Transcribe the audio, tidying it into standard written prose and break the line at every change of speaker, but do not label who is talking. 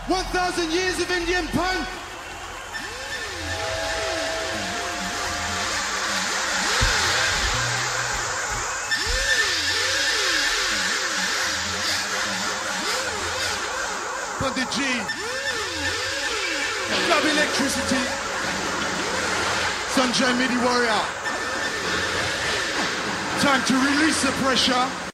1,000 years of Indian punk. Pandit G. Club Electricity. Sunshine Midi Warrior. Time to release the pressure.